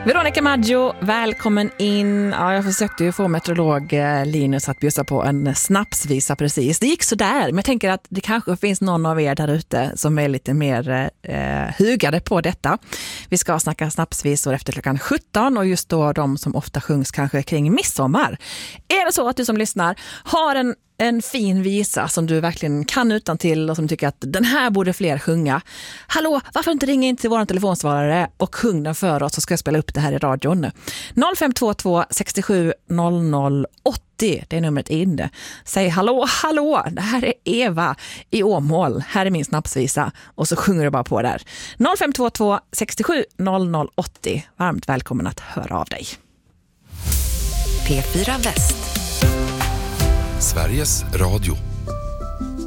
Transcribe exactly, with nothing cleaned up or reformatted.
Veronica Maggio, välkommen in. Ja, jag försökte ju få meteorolog Linus att bjussa på en snapsvisa precis. Det gick så där, men jag tänker att det kanske finns någon av er där ute som är lite mer eh, hugade på detta. Vi ska snacka snapsvisor efter klockan sjutton och just då de som ofta sjungs kanske kring midsommar. Är det så att du som lyssnar har en En fin visa som du verkligen kan utan till och som tycker att den här borde fler sjunga. Hallå, varför inte ringa in till vår telefonsvarare och sjung den för oss så ska jag spela upp det här i radion. noll fem två två sex sju noll noll åttio, det är numret in. Säg hallå, hallå, det här är Eva i Åmål. Här är min snapsvisa och så sjunger du bara på där. noll fem två två sex sju noll noll åttio. Varmt välkommen att höra av dig. P fyra Väst. Sveriges Radio.